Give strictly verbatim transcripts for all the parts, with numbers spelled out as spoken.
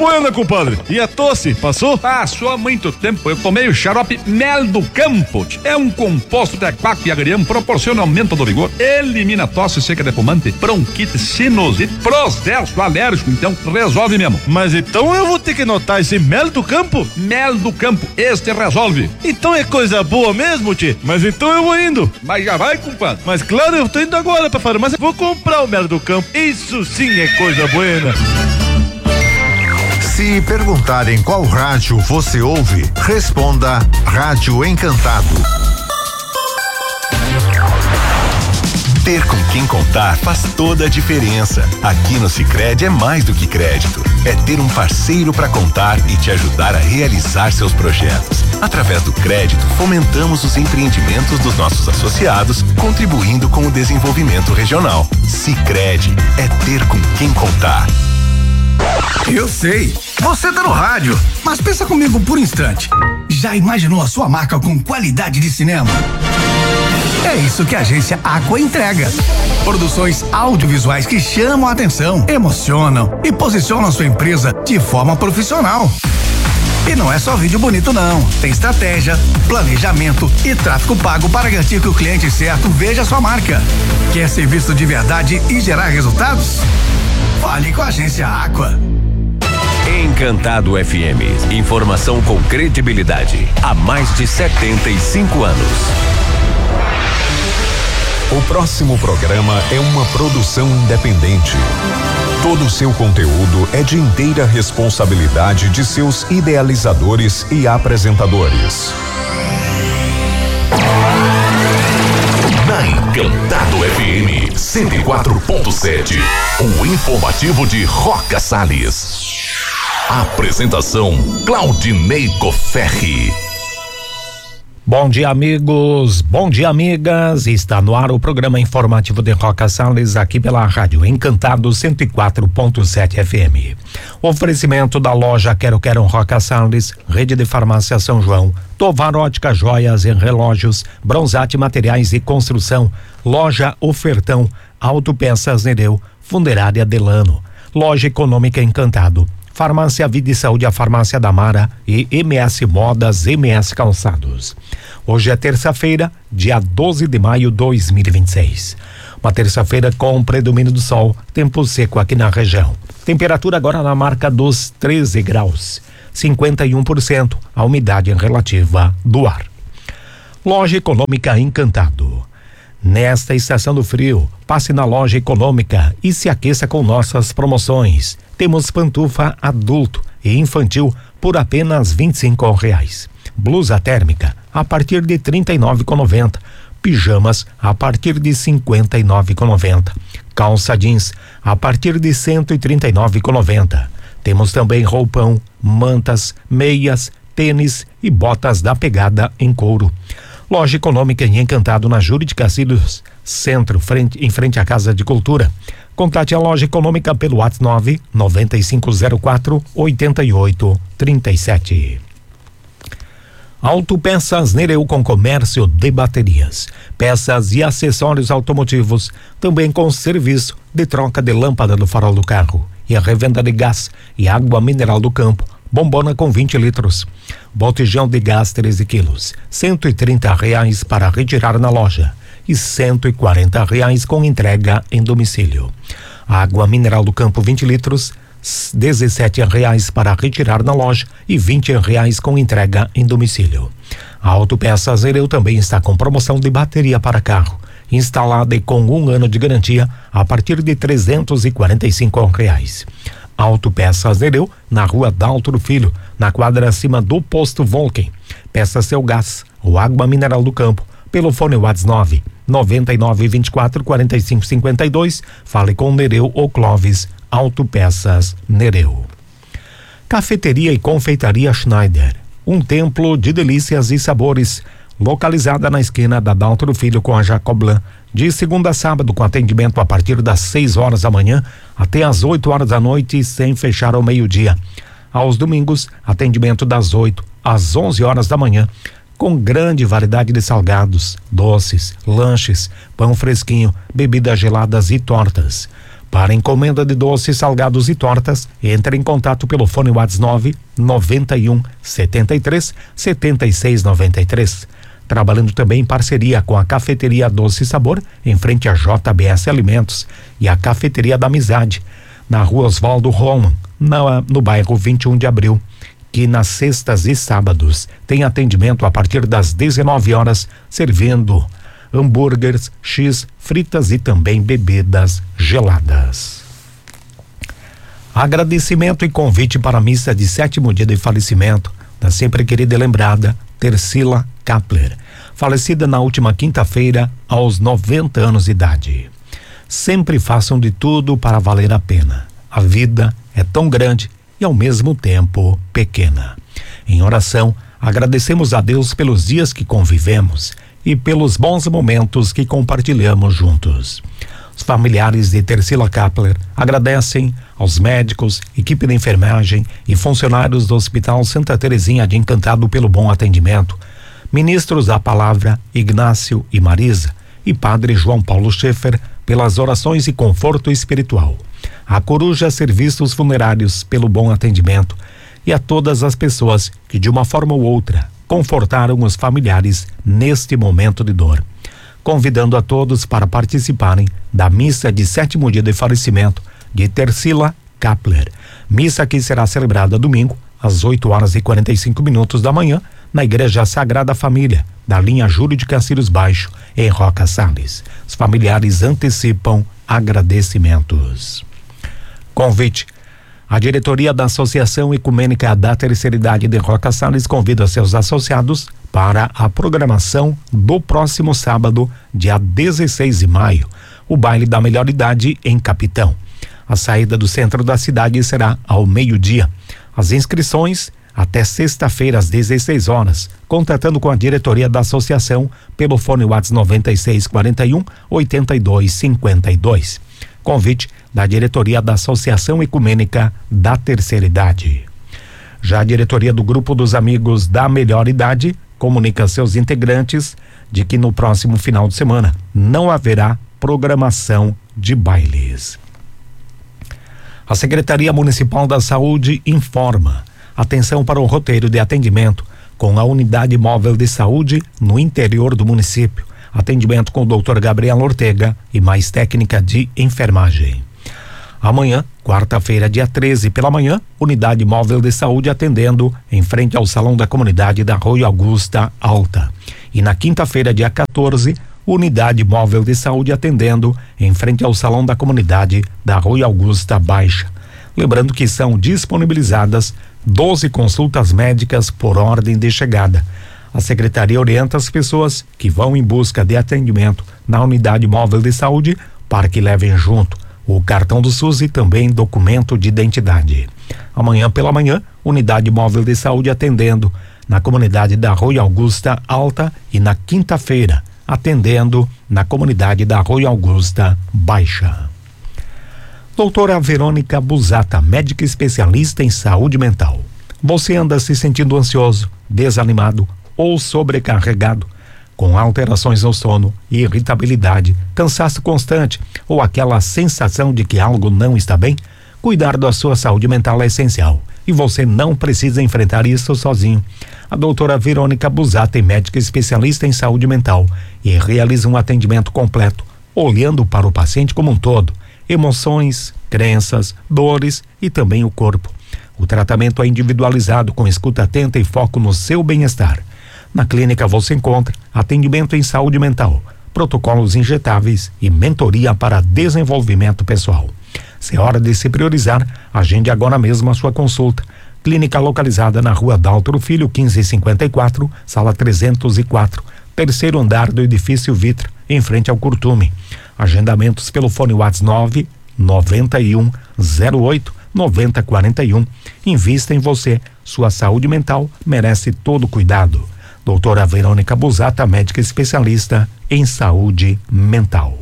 buena, compadre. E a tosse, passou? Passou há muito tempo. Eu tomei o xarope Mel do Campo. É um composto de aquaco e agrião, proporciona aumento do vigor, elimina tosse seca de fumante, bronquite, sinusite, processo alérgico, então resolve mesmo. Mas então eu vou ter que notar esse Mel do Campo? Mel do Campo, este resolve. Então é coisa boa mesmo, tchê. Mas então eu vou indo. Mas já vai, compadre. Mas claro, eu tô indo agora pra farmácia. Vou comprar o Mel do Campo. Isso sim é coisa buena. Se perguntarem qual rádio você ouve, responda Rádio Encantado. Ter com quem contar faz toda a diferença. Aqui no Sicredi é mais do que crédito. É ter um parceiro para contar e te ajudar a realizar seus projetos. Através do crédito, fomentamos os empreendimentos dos nossos associados, contribuindo com o desenvolvimento regional. Sicredi é ter com quem contar. Eu sei, você tá no rádio, mas pensa comigo por um instante. Já imaginou a sua marca com qualidade de cinema? É isso que a agência Aqua entrega. Produções audiovisuais que chamam a atenção, emocionam e posicionam sua empresa de forma profissional. E não é só vídeo bonito não, tem estratégia, planejamento e tráfego pago para garantir que o cliente certo veja sua marca. Quer ser visto de verdade e gerar resultados? Fale com a agência Aqua. Encantado F M, informação com credibilidade há mais de setenta e cinco anos. O próximo programa é uma produção independente. Todo o seu conteúdo é de inteira responsabilidade de seus idealizadores e apresentadores. Na Encantado F M cento e quatro ponto sete, o informativo de Roca Salles. Apresentação Claudinei Cofferri. Bom dia, amigos, bom dia, amigas. Está no ar o programa informativo de Roca Salles, aqui pela Rádio Encantado cento e quatro ponto sete F M. Oferecimento da loja Quero Quero Roca Salles, Rede de Farmácia São João, Tovar Ótica Joias e Relógios, Bronzate Materiais de Construção, Loja Ofertão, Autopeças Nereu, Funderária Delano, Loja Econômica Encantado, Farmácia Vida e Saúde, a Farmácia da Mara e M S Modas, M S Calçados. Hoje é terça-feira, dia doze de maio de dois mil e vinte e seis. Uma terça-feira com predomínio do sol, tempo seco aqui na região. Temperatura agora na marca dos treze graus, cinquenta e um por cento a umidade relativa do ar. Loja Econômica Encantado. Nesta estação do frio, passe na Loja Econômica e se aqueça com nossas promoções. Temos pantufa adulto e infantil por apenas vinte e cinco reais. Blusa térmica a partir de trinta e nove reais e noventa centavos. Pijamas a partir de cinquenta e nove reais e noventa centavos. Calça jeans a partir de cento e trinta e nove reais e noventa centavos. Temos também roupão, mantas, meias, tênis e botas da Pegada em couro. Loja Econômica em Encantado, na Júlio de Castilhos, centro, frente, em frente à Casa de Cultura. Contate a Loja Econômica pelo WhatsApp nove nove cinco zero quatro oito oito três sete. Autopeças Nereu com comércio de baterias, peças e acessórios automotivos, também com serviço de troca de lâmpada do farol do carro e a revenda de gás e água mineral do campo. Bombona com vinte litros. Botijão de gás treze quilos. cento e trinta reais para retirar na loja e cento e quarenta reais com entrega em domicílio. Água mineral do campo vinte litros, dezessete reais para retirar na loja e vinte reais com entrega em domicílio. A Autopeças Nereu também está com promoção de bateria para carro, instalada e com um ano de garantia a partir de trezentos e quarenta e cinco reais. Autopeças Nereu, na rua Daltro Filho, na quadra acima do posto Volken. Peça seu gás ou água mineral do campo pelo fone WhatsApp nove nove nove vinte e quatro quarenta e cinco cinquenta e dois. Fale com Nereu ou Clóvis. Autopeças Nereu. Cafeteria e Confeitaria Schneider, um templo de delícias e sabores, localizada na esquina da Daltro Filho com a Jacoblan, de segunda a sábado com atendimento a partir das seis horas da manhã até as oito horas da noite, sem fechar ao meio-dia. Aos domingos, atendimento das oito às onze horas da manhã, com grande variedade de salgados, doces, lanches, pão fresquinho, bebidas geladas e tortas. Para encomenda de doces, salgados e tortas, entre em contato pelo fone WhatsApp nove noventa e um, setenta e três, setenta e seis noventa e três. Trabalhando também em parceria com a Cafeteria Doce Sabor, em frente a J B S Alimentos, e a Cafeteria da Amizade, na rua Oswaldo Roman, na, no bairro vinte e um de abril, que nas sextas e sábados tem atendimento a partir das dezenove horas, servindo hambúrgueres, X, fritas e também bebidas geladas. Agradecimento e convite para a missa de sétimo dia de falecimento da sempre querida e lembrada Tersila Kapler, falecida na última quinta-feira aos noventa anos de idade. Sempre façam de tudo para valer a pena. A vida é tão grande e ao mesmo tempo pequena. Em oração, agradecemos a Deus pelos dias que convivemos e pelos bons momentos que compartilhamos juntos. Os familiares de Tersila Kapler agradecem aos médicos, equipe de enfermagem e funcionários do Hospital Santa Terezinha de Encantado pelo bom atendimento, ministros da palavra Ignácio e Marisa e padre João Paulo Schaeffer pelas orações e conforto espiritual, a Coruja Serviços Funerários pelo bom atendimento e a todas as pessoas que de uma forma ou outra confortaram os familiares neste momento de dor. Convidando a todos para participarem da missa de sétimo dia de falecimento de Tersila Kapler. Missa que será celebrada domingo às oito horas e quarenta e cinco minutos da manhã na Igreja Sagrada Família da linha Júlio de Castilhos Baixo em Roca Salles. Os familiares antecipam agradecimentos. Convite. A diretoria da Associação Ecumênica da Terceira Idade de Roca Salles convida seus associados para a programação do próximo sábado, dia dezesseis de maio, o baile da melhor idade em Capitão. A saída do centro da cidade será ao meio-dia. As inscrições até sexta-feira às dezesseis horas, contatando com a diretoria da associação pelo fone WhatsApp noventa e seis quarenta e um, oitenta e dois cinquenta e dois. Convite da diretoria da Associação Ecumênica da Terceira Idade. Já a diretoria do Grupo dos Amigos da Melhor Idade comunica a seus integrantes de que no próximo final de semana não haverá programação de bailes. A Secretaria Municipal da Saúde informa: atenção para o roteiro de atendimento com a Unidade Móvel de Saúde no interior do município. Atendimento com o doutor Gabriel Ortega e mais técnica de enfermagem. Amanhã, quarta-feira, dia treze, pela manhã, Unidade Móvel de Saúde atendendo em frente ao Salão da Comunidade da Rui Augusta Alta. E na quinta-feira, dia quatorze, Unidade Móvel de Saúde atendendo em frente ao Salão da Comunidade da Rui Augusta Baixa. Lembrando que são disponibilizadas doze consultas médicas por ordem de chegada. A Secretaria orienta as pessoas que vão em busca de atendimento na Unidade Móvel de Saúde para que levem junto o cartão do SUS e também documento de identidade. Amanhã pela manhã, Unidade Móvel de Saúde atendendo na comunidade da Rui Augusta Alta e na quinta-feira atendendo na comunidade da Rui Augusta Baixa. Doutora Verônica Busata, médica especialista em saúde mental. Você anda se sentindo ansioso, desanimado ou sobrecarregado, com alterações no sono, irritabilidade, cansaço constante ou aquela sensação de que algo não está bem? Cuidar da sua saúde mental é essencial e você não precisa enfrentar isso sozinho. A doutora Verônica Busata é médica especialista em saúde mental e realiza um atendimento completo, olhando para o paciente como um todo, emoções, crenças, dores e também o corpo. O tratamento é individualizado com escuta atenta e foco no seu bem-estar. Na clínica você encontra atendimento em saúde mental, protocolos injetáveis e mentoria para desenvolvimento pessoal. Se é hora de se priorizar, agende agora mesmo a sua consulta. Clínica localizada na Rua Daltro Filho, quinze cinquenta e quatro, sala trezentos e quatro, terceiro andar do edifício Vitra, em frente ao Curtume. Agendamentos pelo fone WhatsApp nove noventa e um zero oito noventa quarenta e um. Invista em você. Sua saúde mental merece todo cuidado. Doutora Verônica Busata, médica especialista em saúde mental.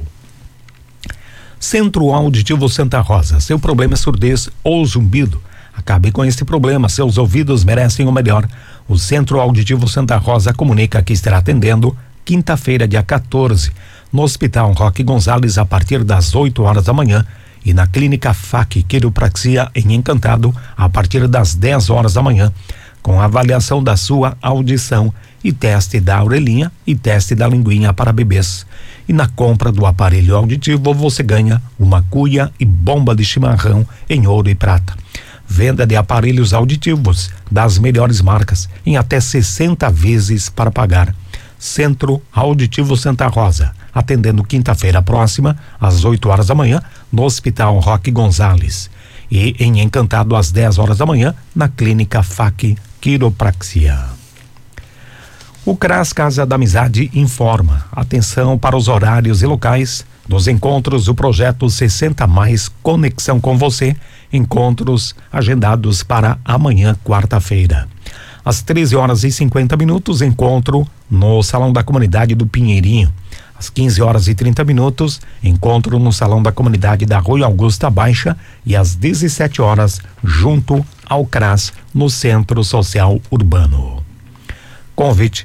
Centro Auditivo Santa Rosa. Seu problema é surdez ou zumbido? Acabe com esse problema. Seus ouvidos merecem o melhor. O Centro Auditivo Santa Rosa comunica que estará atendendo quinta-feira, dia quatorze, no Hospital Roque Gonzalez, a partir das oito horas da manhã, e na Clínica F A C Quiropraxia em Encantado a partir das dez horas da manhã, com avaliação da sua audição e teste da orelhinha e teste da linguinha para bebês. E na compra do aparelho auditivo você ganha uma cuia e bomba de chimarrão em ouro e prata. Venda de aparelhos auditivos das melhores marcas em até sessenta vezes para pagar. Centro Auditivo Santa Rosa, atendendo quinta-feira próxima às oito horas da manhã no Hospital Roque Gonzalez e em Encantado às dez horas da manhã na Clínica F A C Quiropraxia. O CRAS Casa da Amizade informa: atenção para os horários e locais dos encontros do projeto sessenta mais Conexão com Você, encontros agendados para amanhã, quarta-feira. Às treze horas e cinquenta minutos, encontro no Salão da Comunidade do Pinheirinho. Às quinze horas e trinta minutos, encontro no Salão da Comunidade da Rui Augusta Baixa e às dezessete horas, junto ao CRAS, no Centro Social Urbano. Convite.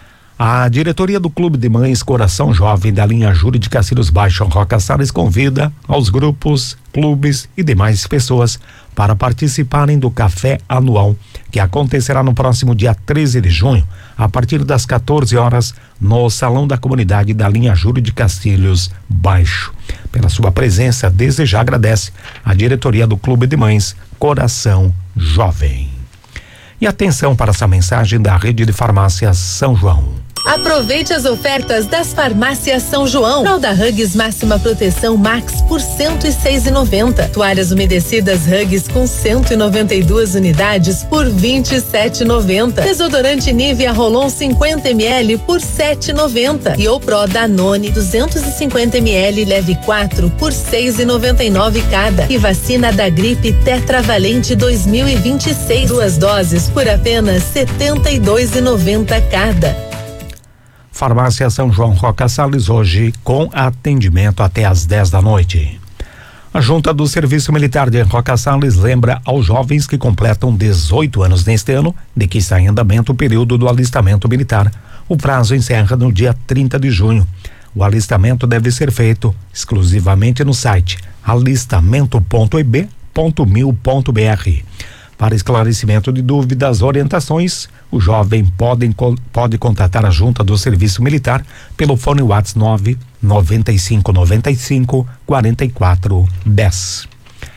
A diretoria do Clube de Mães Coração Jovem da linha Jurídica Cílios Baixo Roca Salles convida aos grupos, clubes e demais pessoas para participarem do café anual, que acontecerá no próximo dia treze de junho, a partir das quatorze horas, no Salão da Comunidade da linha Jurídica Cílios Baixo. Pela sua presença, desde já agradece a diretoria do Clube de Mães Coração Jovem. E atenção para essa mensagem da Rede de Farmácias São João. Aproveite as ofertas das farmácias São João. Fralda Huggies máxima proteção Max por cento e seis reais e noventa centavos. Toalhas umedecidas Huggies com cento e noventa e duas unidades por vinte e sete reais e noventa centavos. Desodorante Nivea Rolon cinquenta mililitros por sete reais e noventa centavos. E o Pro Danone duzentos e cinquenta mililitros leve quatro por seis reais e noventa e nove centavos cada. E vacina da gripe Tetravalente dois mil e vinte e seis, duas doses por apenas setenta e dois reais e noventa centavos cada. Farmácia São João Roca Salles, hoje com atendimento até às dez da noite. A Junta do Serviço Militar de Roca Salles lembra aos jovens que completam dezoito anos neste ano de que está em andamento o período do alistamento militar. O prazo encerra no dia trinta de junho. O alistamento deve ser feito exclusivamente no site alistamento ponto e b ponto mil ponto b r. Para esclarecimento de dúvidas, orientações, o jovem pode, pode contatar a Junta do Serviço Militar pelo fone WhatsApp nove nove cinco nove cinco quatro quatro um zero.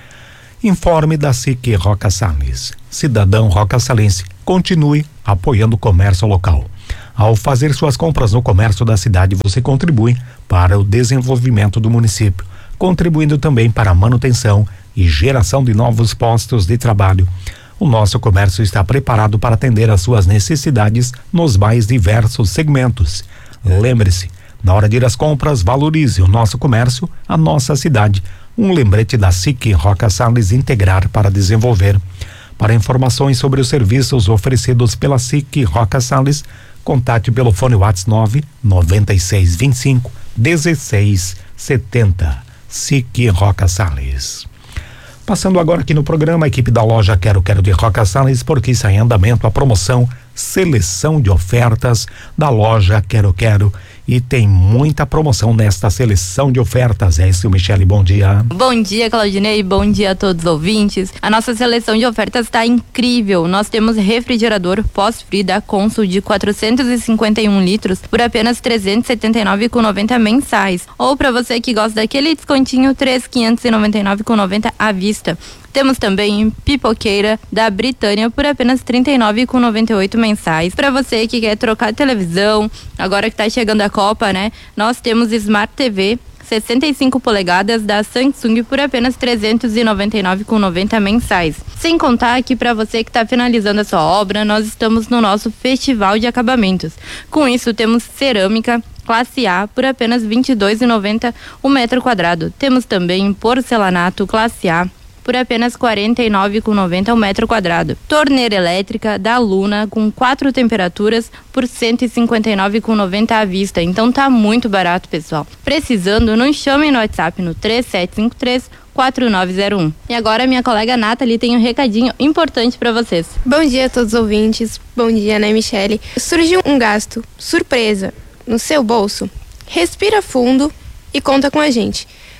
Informe da S I C Roca Salles. Cidadão roca salense, continue apoiando o comércio local. Ao fazer suas compras no comércio da cidade, você contribui para o desenvolvimento do município, contribuindo também para a manutenção e geração de novos postos de trabalho. O nosso comércio está preparado para atender às suas necessidades nos mais diversos segmentos. Lembre-se, na hora de ir às compras, valorize o nosso comércio, a nossa cidade. Um lembrete da S I C Roca Salles Integrar para desenvolver. Para informações sobre os serviços oferecidos pela S I C Roca Salles, contate pelo fone WhatsApp nove nove seis dois cinco um seis sete zero. S I C Roca Salles. Passando agora aqui no programa, a equipe da loja Quero Quero de Roca Salles, porque está em andamento a promoção Seleção de Ofertas da loja Quero Quero. E tem muita promoção nesta seleção de ofertas. É isso, Michele, bom dia. Bom dia, Claudinei, bom dia a todos os ouvintes. A nossa seleção de ofertas está incrível. Nós temos refrigerador pós-frio da Consul de quatrocentos e cinquenta e um litros por apenas trezentos e setenta e nove reais e noventa centavos mensais. Ou para você que gosta daquele descontinho, três mil quinhentos e noventa e nove reais e noventa centavos à vista. Temos também pipoqueira da Britânia por apenas trinta e nove reais e noventa e oito centavos mensais. Para você que quer trocar televisão, agora que está chegando a Copa, né? Nós temos Smart T V sessenta e cinco polegadas da Samsung por apenas trezentos e noventa e nove reais e noventa centavos mensais. Sem contar que para você que está finalizando a sua obra, nós estamos no nosso Festival de Acabamentos. Com isso, temos cerâmica classe A por apenas vinte e dois reais e noventa centavos o metro quadrado. Temos também porcelanato classe A por apenas quarenta e nove reais e noventa centavos o metro quadrado. Torneira elétrica da Luna com quatro temperaturas por cento e cinquenta e nove reais e noventa centavos à vista. Então tá muito barato, pessoal. Precisando, nos chamem no WhatsApp no três sete cinco três quatro nove zero um. E agora minha colega Nathalie tem um recadinho importante para vocês. Bom dia a todos os ouvintes. Bom dia, né, Michele? Surgiu um gasto surpresa no seu bolso? Respira fundo e conta com a gente.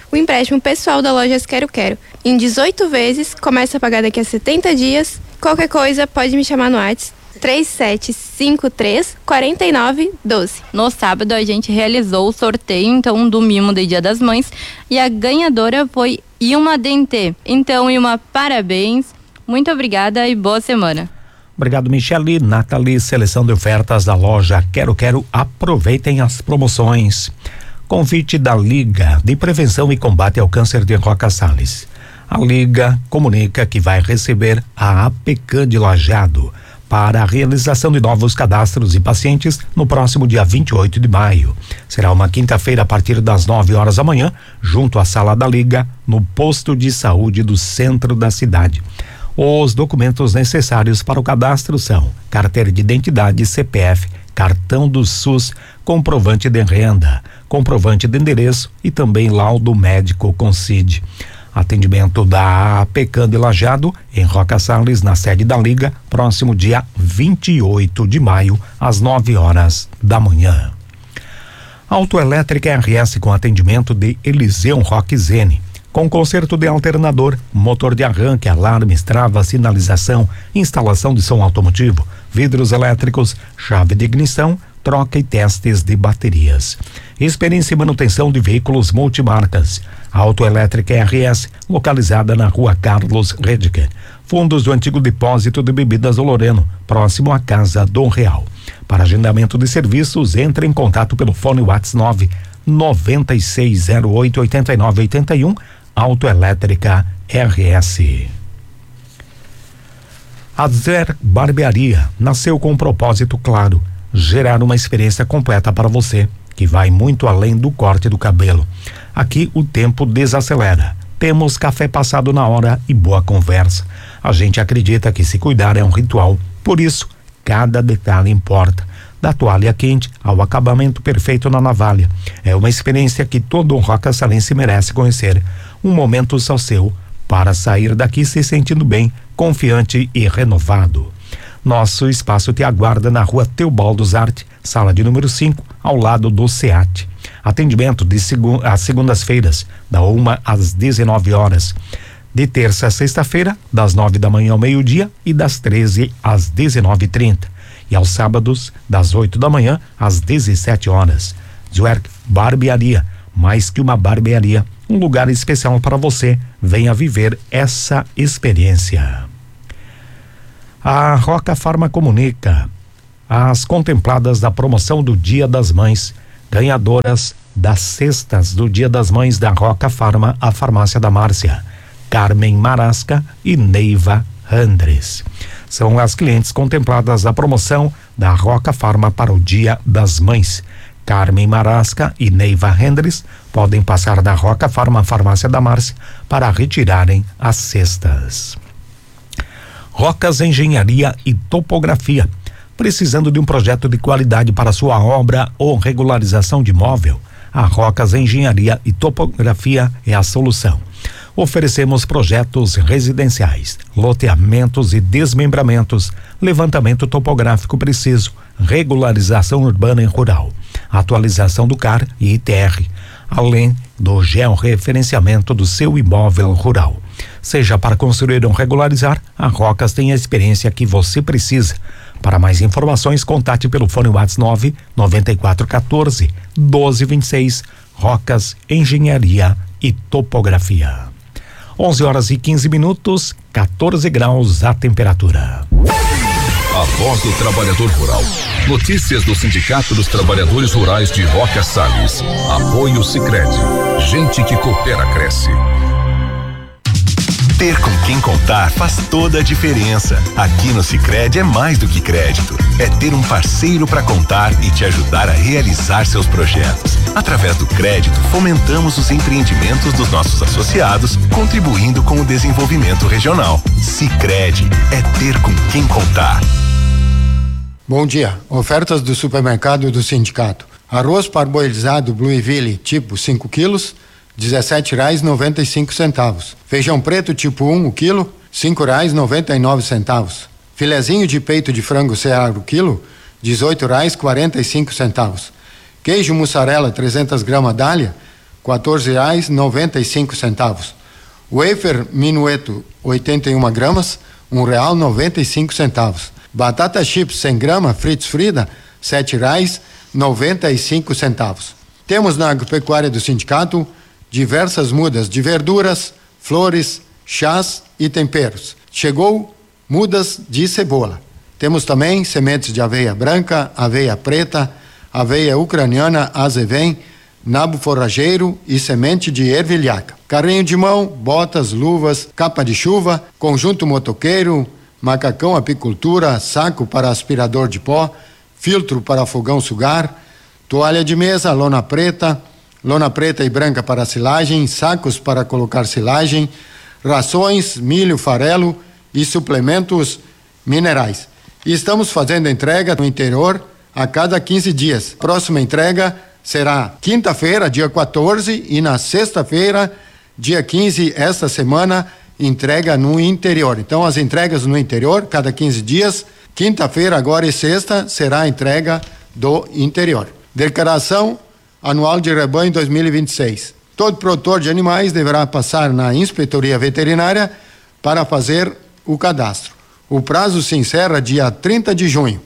o empréstimo pessoal da Lojas Quero Quero. Em dezoito vezes, começa a pagar daqui a setenta dias. Qualquer coisa, pode me chamar no WhatsApp. três sete cinco três, quatro nove um dois. No sábado a gente realizou o sorteio então do mimo de Dia das Mães e a ganhadora foi Ilma Dente. Então, Ilma, parabéns, muito obrigada e boa semana. Obrigado, Michele. Nathalie, seleção de ofertas da loja Quero Quero. Aproveitem as promoções. Convite da Liga de Prevenção e Combate ao Câncer de Roca Salles. A Liga comunica que vai receber a APECAM de Lajeado para a realização de novos cadastros de pacientes no próximo dia vinte e oito de maio. Será uma quinta-feira a partir das nove horas da manhã, junto à sala da Liga, no posto de saúde do centro da cidade. Os documentos necessários para o cadastro são carteira de identidade, C P F, cartão do SUS, comprovante de renda, comprovante de endereço e também laudo médico com C I D. Atendimento da APECAM de Lajeado, em Roca Salles, na sede da Liga, próximo dia vinte e oito de maio, às nove horas da manhã. Autoelétrica R S com atendimento de Eliseu Roque Zene, com conserto de alternador, motor de arranque, alarmes, travas, sinalização, instalação de som automotivo, vidros elétricos, chave de ignição, troca e testes de baterias. Experiência e manutenção de veículos multimarcas. Autoelétrica R S, localizada na rua Carlos Rediger, fundos do antigo depósito de bebidas do Loreno, próximo à Casa do Real. Para agendamento de serviços, entre em contato pelo fone WhatsApp nove nove seis zero oito oito nove oito um, Autoelétrica R S. A Zer Barbearia nasceu com um propósito claro: gerar uma experiência completa para você, que vai muito além do corte do cabelo. Aqui o tempo desacelera. Temos café passado na hora e boa conversa. A gente acredita que se cuidar é um ritual, por isso cada detalhe importa. Da toalha quente ao acabamento perfeito na navalha. É uma experiência que todo roca salense merece conhecer. Um momento só seu, para sair daqui se sentindo bem, confiante e renovado. Nosso espaço te aguarda na rua Teobaldo Zarte, sala de número cinco, ao lado do SEAT. Atendimento de segu- às segundas-feiras, da uma às dezenove horas. De terça a sexta-feira, das nove da manhã ao meio-dia e das treze às dezenove e trinta. E aos sábados, das oito da manhã às dezessete horas. Zwerg Barbearia, mais que uma barbearia, um lugar especial para você. Venha viver essa experiência. A Roca Farma comunica as contempladas da promoção do Dia das Mães, ganhadoras das cestas do Dia das Mães da Roca Farma, a farmácia da Márcia, Carmen Marasca e Neiva Andres. São as clientes contempladas da promoção da Roca Farma para o Dia das Mães. Carmen Marasca e Neiva Hendres podem passar da Roca Farma à farmácia da Márcia para retirarem as cestas. Rocas Engenharia e Topografia. Precisando de um projeto de qualidade para sua obra ou regularização de imóvel? A Rocas Engenharia e Topografia é a solução. Oferecemos projetos residenciais, loteamentos e desmembramentos, levantamento topográfico preciso, regularização urbana e rural, atualização do C A R e I T R, além do georreferenciamento do seu imóvel rural. Seja para construir ou regularizar, a Rocas tem a experiência que você precisa. Para mais informações, contate pelo fone WhatsApp nove nove quatro um quatro doze vinte e seis. Rocas Engenharia e Topografia. onze horas e quinze minutos, quatorze graus a temperatura. A voz do trabalhador rural. Notícias do Sindicato dos Trabalhadores Rurais de Roca Salles. Apoio Sicredi. Gente que coopera, cresce. Ter com quem contar faz toda a diferença. Aqui no Sicredi é mais do que crédito. É ter um parceiro para contar e te ajudar a realizar seus projetos. Através do crédito, fomentamos os empreendimentos dos nossos associados, contribuindo com o desenvolvimento regional. Sicredi é ter com quem contar. Bom dia. Ofertas do supermercado do sindicato. Arroz parboilizado Blueville tipo cinco quilos, dezessete reais noventa e cinco centavos. Feijão preto tipo um o quilo, cinco reais noventa e nove centavos. Filezinho de peito de frango Seara o quilo, dezoito reais quarenta e cinco centavos. Queijo mussarela trezentas gramas Dália, quatorze reais e noventa e cinco centavos. Wafer Minueto, oitenta e uma gramas, um real e noventa e cinco centavos. Batata chips cem gramas, Fritz Frida, sete reais e noventa e cinco centavos. Temos na agropecuária do sindicato diversas mudas de verduras, flores, chás e temperos. Chegou mudas de cebola. Temos também sementes de aveia branca, aveia preta, aveia ucraniana, azevém, nabo forrageiro e semente de ervilhaca. Carrinho de mão, botas, luvas, capa de chuva, conjunto motoqueiro, macacão apicultura, saco para aspirador de pó, filtro para fogão sugar, toalha de mesa, lona preta, lona preta e branca para silagem, sacos para colocar silagem, rações, milho, farelo e suplementos minerais. E estamos fazendo entrega no interior a cada quinze dias. Próxima entrega será quinta-feira, dia quatorze, e na sexta-feira, dia quinze, esta semana, entrega no interior. Então, as entregas no interior, cada quinze dias, quinta-feira, agora e sexta, será a entrega do interior. Declaração anual de rebanho dois mil e vinte e seis. Todo produtor de animais deverá passar na inspetoria veterinária para fazer o cadastro. O prazo se encerra dia trinta de junho.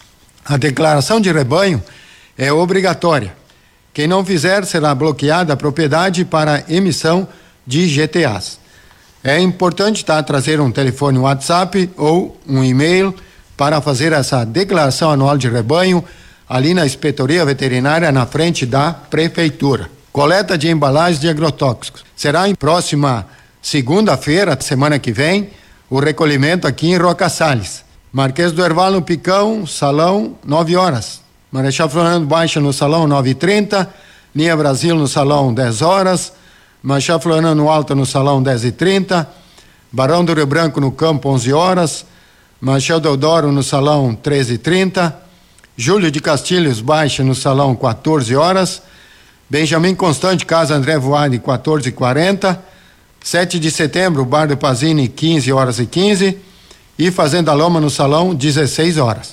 A declaração de rebanho é obrigatória. Quem não fizer será bloqueada a propriedade para emissão de G T As. É importante tá, trazer um telefone WhatsApp ou um e-mail para fazer essa declaração anual de rebanho ali na inspetoria veterinária na frente da prefeitura. Coleta de embalagens de agrotóxicos. Será em próxima segunda-feira, semana que vem, o recolhimento aqui em Roca Salles. Marquês do Herval no Picão, salão, nove horas. Marechal Floriano Baixa no salão, nove e trinta. Linha Brasil no salão, dez horas. Marechal Floriano Alta no salão, dez e trinta. Barão do Rio Branco no campo, onze horas. Marechal Deodoro no salão, treze e trinta. Júlio de Castilhos Baixa no salão, quatorze horas. Benjamin Constante, Casa André Voade, quatorze e quarenta. sete de setembro, Bar do Pazini, quinze horas e quinze. E Fazenda Loma no salão, dezesseis horas.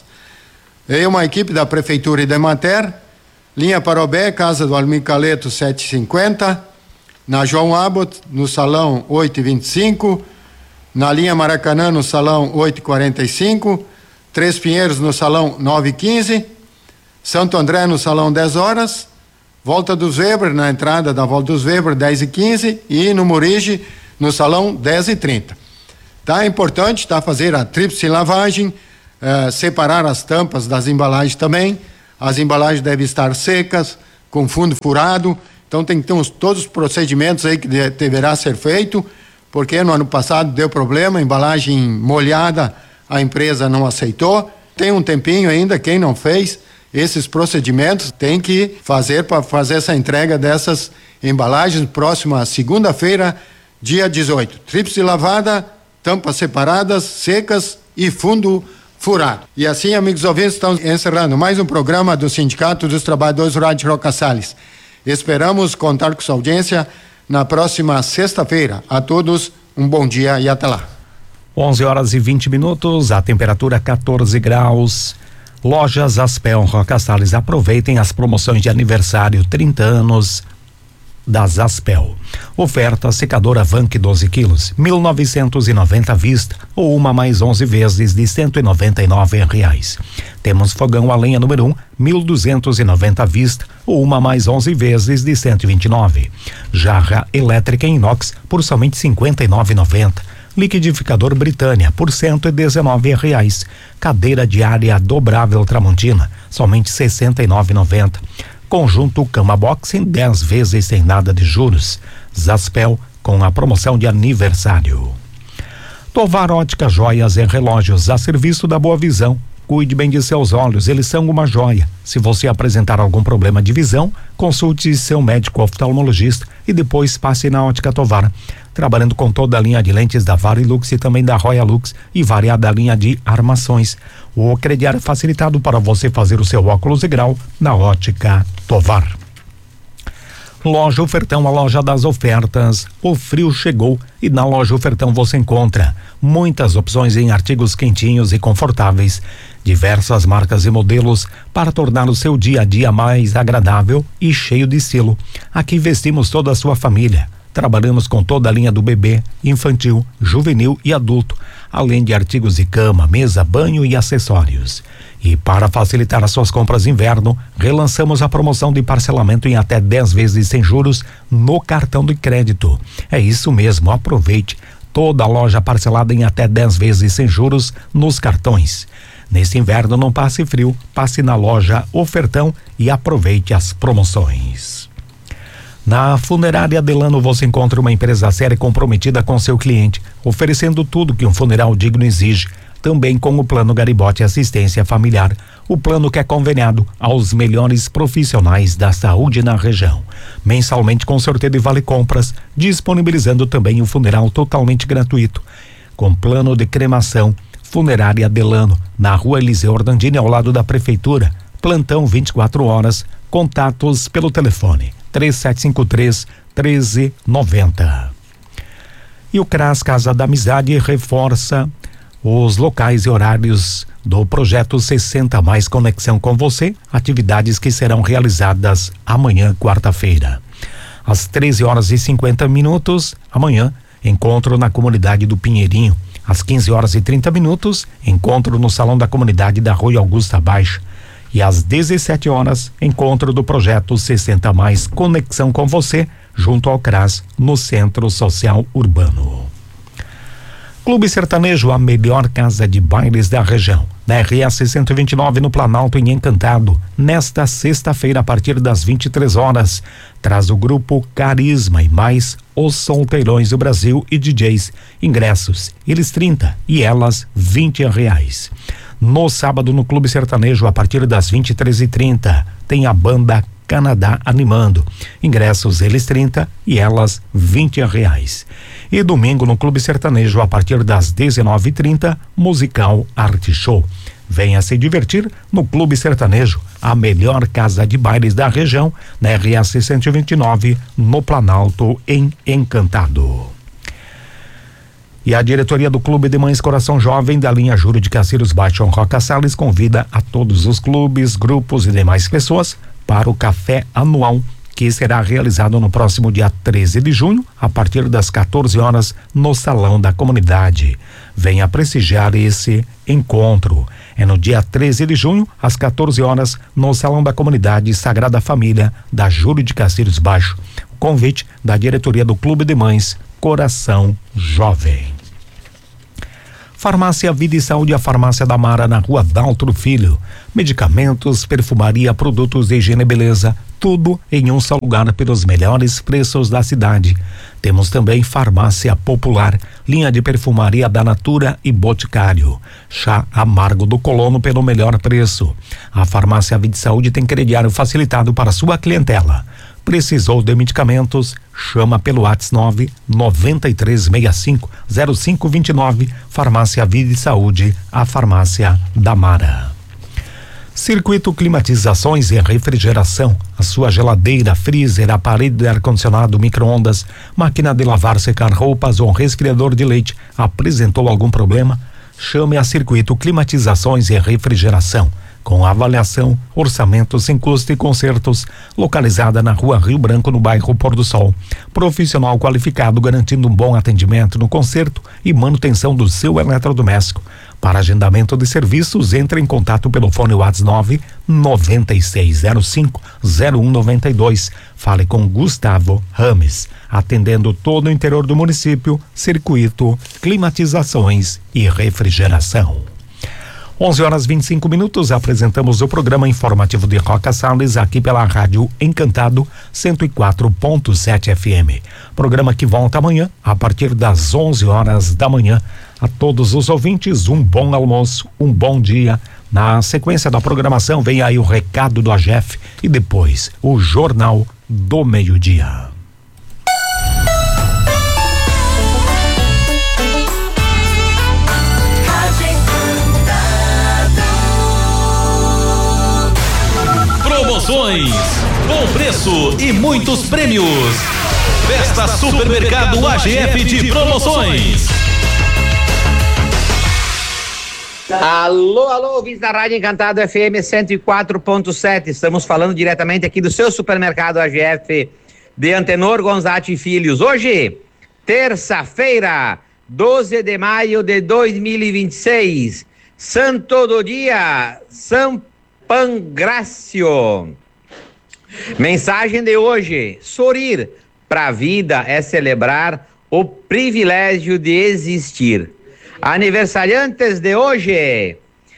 E uma equipe da Prefeitura e da Emater, linha Parobé, Casa do Almir Caleto, sete e cinquenta. Na João Abbott, no salão, oito e vinte e cinco. Na linha Maracanã, no salão, oito e quarenta e cinco. Três Pinheiros, no salão, nove e quinze. Santo André, no salão, dez horas. Volta dos Weber, na entrada da Volta dos Weber, dez e quinze. E no Murige, no salão, dez e trinta. Tá é importante, tá, fazer a tríplice lavagem, eh, separar as tampas das embalagens também. As embalagens devem estar secas, com fundo furado. Então tem que ter uns, todos os procedimentos aí que de, deverá ser feito, porque no ano passado deu problema, embalagem molhada, a empresa não aceitou. Tem um tempinho ainda, quem não fez esses procedimentos tem que fazer para fazer essa entrega dessas embalagens próxima segunda-feira, dia dezoito. Tríplice lavada, tampas separadas, secas e fundo furado. E assim, amigos ouvintes, estamos encerrando mais um programa do Sindicato dos Trabalhadores Rurais de Roca Salles. Esperamos contar com sua audiência na próxima sexta-feira. A todos, um bom dia e até lá. onze horas e vinte minutos, a temperatura quatorze graus. Lojas Aspel Roca Salles, aproveitem as promoções de aniversário, trinta anos das Aspel. Oferta secadora Vank doze quilos, mil novecentos e noventa à vista ou uma mais onze vezes de cento e noventa e nove reais. Temos fogão a lenha número um, mil duzentos e noventa à vista ou uma mais onze vezes de cento e vinte e nove. Jarra elétrica em inox por somente cinquenta e nove reais e noventa centavos. Liquidificador Britânia por cento e dezenove reais. Cadeira diária dobrável Tramontina somente sessenta e nove reais e noventa centavos. Conjunto Cama Box em dez vezes sem nada de juros. Zaspel com a promoção de aniversário. Tovar Ótica Joias e Relógios a serviço da Boa Visão. Cuide bem de seus olhos, eles são uma joia. Se você apresentar algum problema de visão, consulte seu médico oftalmologista e depois passe na Ótica Tovar. Trabalhando com toda a linha de lentes da Varilux e também da Royal Lux e variada linha de armações. O crediário facilitado para você fazer o seu óculos de grau na Ótica Tovar. Loja Ofertão, a loja das ofertas. O frio chegou e na Loja Ofertão você encontra muitas opções em artigos quentinhos e confortáveis, diversas marcas e modelos para tornar o seu dia a dia mais agradável e cheio de estilo. Aqui vestimos toda a sua família. Trabalhamos com toda a linha do bebê, infantil, juvenil e adulto, além de artigos de cama, mesa, banho e acessórios. E para facilitar as suas compras inverno, relançamos a promoção de parcelamento em até dez vezes sem juros no cartão de crédito. É isso mesmo, aproveite. Toda a loja parcelada em até dez vezes sem juros nos cartões. Neste inverno não passe frio, passe na Loja Ofertão e aproveite as promoções. Na Funerária Delano você encontra uma empresa séria e comprometida com seu cliente, oferecendo tudo que um funeral digno exige, também com o Plano Garibote Assistência Familiar, o plano que é conveniado aos melhores profissionais da saúde na região. Mensalmente com sorteio de vale compras, disponibilizando também o funeral totalmente gratuito, com plano de cremação. Funerária Delano, na Rua Eliseu Ordandini, ao lado da Prefeitura. Plantão vinte e quatro horas, contatos pelo telefone três sete cinco três, um três nove zero. E o CRAS Casa da Amizade reforça os locais e horários do projeto sessenta mais Conexão com Você, atividades que serão realizadas amanhã, quarta-feira. Às treze horas e cinquenta minutos, amanhã, encontro na comunidade do Pinheirinho. Às quinze horas e trinta minutos, encontro no Salão da Comunidade da Rua Augusta Baixa. E às dezessete horas, encontro do projeto sessenta mais Conexão com Você, junto ao CRAS, no Centro Social Urbano. Clube Sertanejo, a melhor casa de bailes da região. Da R S cento e vinte e nove no Planalto, em Encantado, nesta sexta-feira, a partir das vinte e três horas, traz o grupo Carisma e mais os solteirões do Brasil e D Js. Ingressos, eles trinta e elas vinte reais. No sábado, no Clube Sertanejo, a partir das vinte e três e trinta, tem a banda Canadá animando. Ingressos, eles trinta e elas vinte reais. E domingo no Clube Sertanejo, a partir das dezenove e trinta, musical Arte Show. Venha se divertir no Clube Sertanejo, a melhor casa de bailes da região, na R S cento e vinte e nove, no Planalto, em Encantado. E a diretoria do Clube de Mães Coração Jovem da linha Júlio de Caciros Baixão Roca Salles convida a todos os clubes, grupos e demais pessoas para o café anual, que será realizado no próximo dia treze de junho, a partir das quatorze horas, no Salão da Comunidade. Venha prestigiar esse encontro. É no dia treze de junho, às quatorze horas, no Salão da Comunidade Sagrada Família da Júlio de Caciros Baixo. O convite da diretoria do Clube de Mães Coração Jovem. Farmácia Vida e Saúde, a farmácia da Mara, na Rua Daltro Filho. Medicamentos, perfumaria, produtos de higiene e beleza, tudo em um só lugar pelos melhores preços da cidade. Temos também farmácia popular, linha de perfumaria da Natura e Boticário. Chá amargo do Colono pelo melhor preço. A farmácia Vida e Saúde tem crediário facilitado para sua clientela. Precisou de medicamentos? Chama pelo WhatsApp nove nove três seis cinco zero cinco dois nove. Farmácia Vida e Saúde, a farmácia da Mara. Circuito Climatizações e Refrigeração. A sua geladeira, freezer, aparelho de ar-condicionado, micro-ondas, máquina de lavar, secar roupas ou resfriador de leite apresentou algum problema? Chame a Circuito Climatizações e Refrigeração. Com avaliação, orçamento sem custo e consertos, localizada na Rua Rio Branco, no bairro Pôr do Sol. Profissional qualificado, garantindo um bom atendimento no conserto e manutenção do seu eletrodoméstico. Para agendamento de serviços, entre em contato pelo fone WhatsApp nove nove seis zero cinco zero um nove dois. Fale com Gustavo Rames. Atendendo todo o interior do município, Circuito Climatizações e Refrigeração. onze horas e vinte e cinco minutos, apresentamos o programa informativo de Roca Salles aqui pela Rádio Encantado cento e quatro ponto sete F M. Programa que volta amanhã a partir das onze horas da manhã. A todos os ouvintes, um bom almoço, um bom dia. Na sequência da programação vem aí o recado do A G E F e depois o Jornal do Meio-Dia. Promoções bom preço e muitos prêmios. Festa Supermercado A G F de promoções. Alô, alô, ouvintes da Rádio Encantado F M cento e quatro ponto sete. Estamos falando diretamente aqui do seu supermercado A G F de Antenor Gonzatti Filhos. Hoje, terça-feira, doze de maio de dois mil e vinte e seis. Santo do dia, São Pangrácio. Mensagem de hoje: sorrir para a vida é celebrar o privilégio de existir. Aniversariantes de hoje: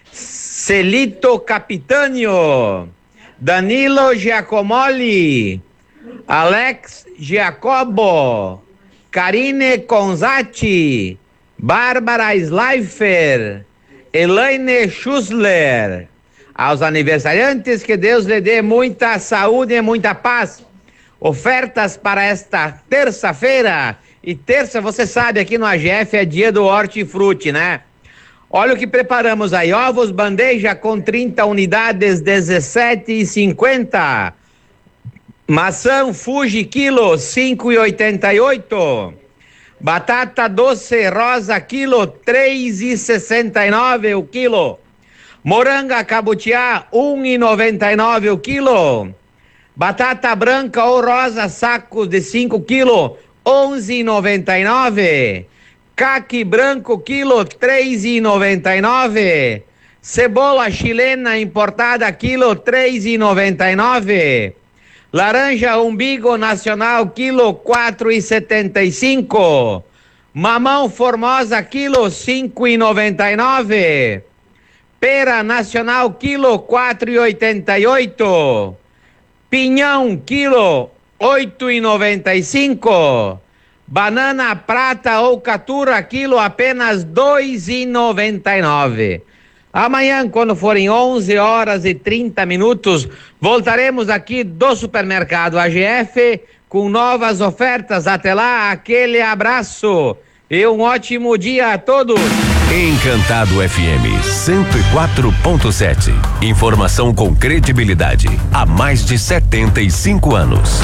Celito Capitânio, Danilo Giacomoli, Alex Giacobo, Karine Conzatti, Bárbara Schleifer, Elaine Schussler. Aos aniversariantes, que Deus lhe dê muita saúde e muita paz. Ofertas para esta terça-feira. E terça, você sabe, aqui no A G F é dia do hortifruti, né? Olha o que preparamos aí: ovos bandeja com trinta unidades, dezessete e cinquenta. Maçã Fuji quilo, cinco e oitenta e oito. Batata doce rosa quilo, três e sessenta e nove o quilo. Moranga cabutiá, um e noventa e nove o quilo. Batata branca ou rosa sacos de cinco quilos, onze e noventa e nove. Caqui branco quilo, três e noventa e nove. Cebola chilena importada quilo, três e noventa e nove. Laranja umbigo nacional quilo, quatro e setenta e cinco. Mamão formosa quilo, cinco e noventa e nove. Pera nacional quilo, quatro e oitenta e oito. Pinhão quilo, oito e noventa e cinco. Banana prata ou catura quilo, apenas dois e noventa e nove. Amanhã, quando forem onze horas e trinta minutos, voltaremos aqui do supermercado A G F com novas ofertas. Até lá, aquele abraço e um ótimo dia a todos. Encantado F M cento e quatro ponto sete. Informação com credibilidade há mais de setenta e cinco anos.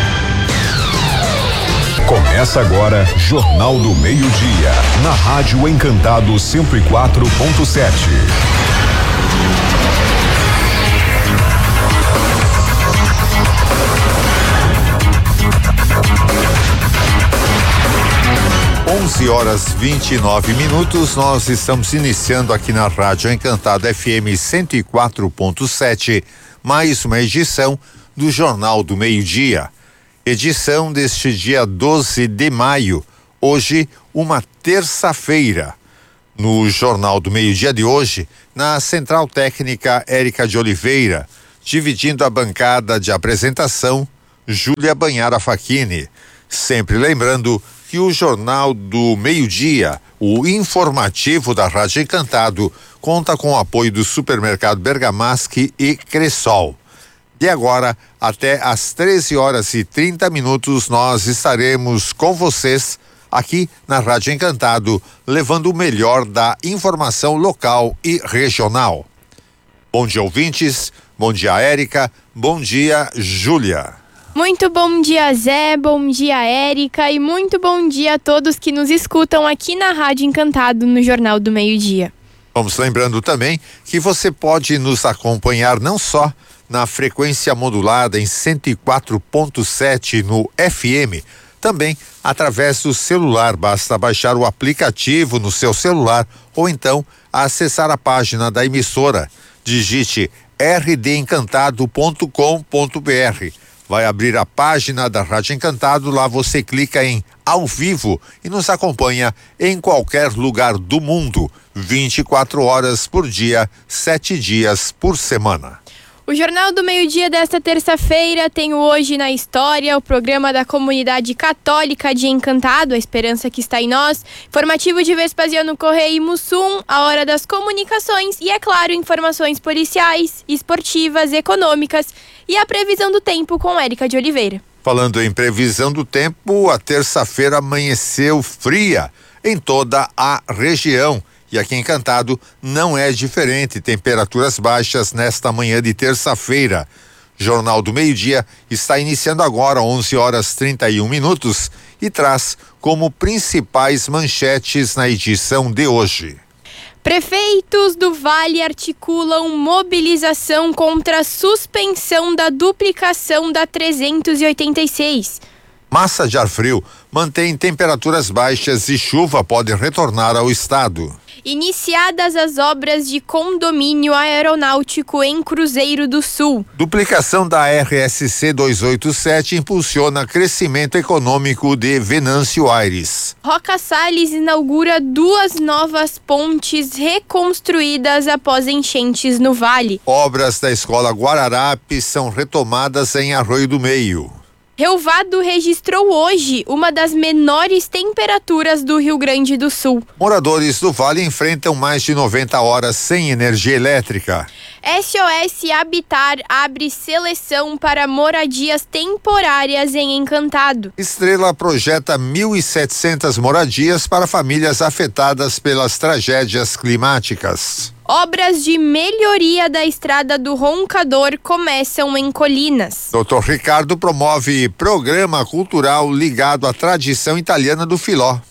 Começa agora Jornal do Meio-Dia, na Rádio Encantado cento e quatro ponto sete. onze horas e vinte e nove minutos, nós estamos iniciando aqui na Rádio Encantado F M cento e quatro ponto sete, mais uma edição do Jornal do Meio-Dia. Edição deste dia doze de maio, hoje uma terça-feira. No Jornal do Meio-Dia de hoje, na Central Técnica Érica de Oliveira, dividindo a bancada de apresentação, Júlia Banhara Facchini. Sempre lembrando que o Jornal do Meio-Dia, o informativo da Rádio Encantado, conta com o apoio do Supermercado Bergamaschi e Cressol. E agora, até às treze horas e trinta minutos, nós estaremos com vocês aqui na Rádio Encantado, levando o melhor da informação local e regional. Bom dia, ouvintes. Bom dia, Érica. Bom dia, Júlia. Muito bom dia, Zé, bom dia, Érica, e muito bom dia a todos que nos escutam aqui na Rádio Encantado, no Jornal do Meio-Dia. Vamos lembrando também que você pode nos acompanhar não só na frequência modulada em cento e quatro ponto sete no F M, também através do celular. Basta baixar o aplicativo no seu celular ou então acessar a página da emissora. Digite r d encantado ponto com ponto b r. Vai abrir a página da Rádio Encantado, lá você clica em ao vivo e nos acompanha em qualquer lugar do mundo, vinte e quatro horas por dia, sete dias por semana. O Jornal do Meio-Dia desta terça-feira tem o Hoje na História, o programa da Comunidade Católica de Encantado, a esperança que está em nós, informativo de Vespasiano Correia e Mussum, a Hora das Comunicações e, é claro, informações policiais, esportivas, econômicas e a previsão do tempo com Érica de Oliveira. Falando em previsão do tempo, a terça-feira amanheceu fria em toda a região. E aqui em Encantado não é diferente, temperaturas baixas nesta manhã de terça-feira. Jornal do Meio-Dia está iniciando agora, onze horas trinta e um minutos, e traz como principais manchetes na edição de hoje. Prefeitos do Vale articulam mobilização contra a suspensão da duplicação da trezentos e oitenta e seis. Massa de ar frio mantém temperaturas baixas e chuva pode retornar ao estado. Iniciadas as obras de condomínio aeronáutico em Cruzeiro do Sul. Duplicação da R S C duzentos e oitenta e sete impulsiona crescimento econômico de Venâncio Aires. Roca Salles inaugura duas novas pontes reconstruídas após enchentes no Vale. Obras da Escola Guararapes são retomadas em Arroio do Meio. Rio Vado registrou hoje uma das menores temperaturas do Rio Grande do Sul. Moradores do Vale enfrentam mais de noventa horas sem energia elétrica. S O S Habitar abre seleção para moradias temporárias em Encantado. Estrela projeta mil e setecentas moradias para famílias afetadas pelas tragédias climáticas. Obras de melhoria da estrada do Roncador começam em Colinas. doutor Ricardo promove programa cultural ligado à tradição italiana do filó.